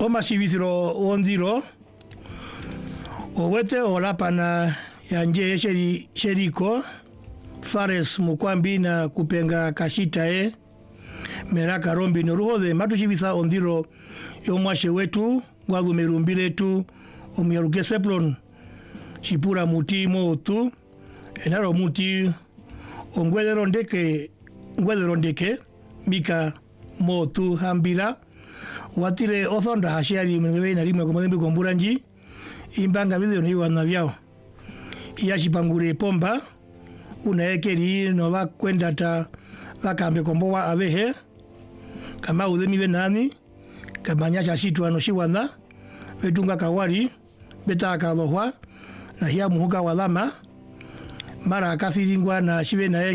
Oma sivithiro onziro owete olapana ya nje sheriko Fares Mukwambi na kupenga kashitae meraka rombi noruhode matushivitha ondiro yomwashe wetu walumerumbiretu omyaruke seplon shipura muti motu enaro muti ongwederondeke mika motu hambira watire othonda hashiari mwewe na rimwe komodembe komburanji imbanga video ni wana vyao iyashipangure pomba unaekeri no va kwenda ta vakambe kombowa avehe kama udhemi venani kama nyasha shitu anoshiwana vetunga kawari beta akalohwa na hiya muhuka walama mara akafiringwa na shive na